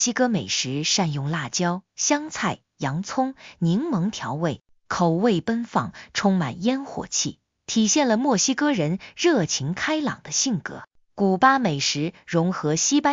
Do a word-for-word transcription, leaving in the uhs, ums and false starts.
西哥美食善用辣椒、香菜、洋葱、柠檬调味，口味奔放，充满烟火气，体现了墨西哥人热情开朗的性格。古巴美食融合西班